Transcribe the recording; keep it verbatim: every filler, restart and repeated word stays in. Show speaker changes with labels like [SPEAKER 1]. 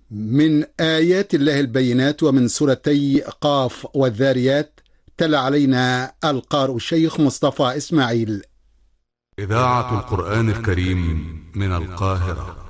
[SPEAKER 1] من آيات الله البينات ومن سورتي قاف والذاريات. تلا علينا القارئ الشيخ مصطفى إسماعيل.
[SPEAKER 2] إذاعة القرآن الكريم من القاهرة.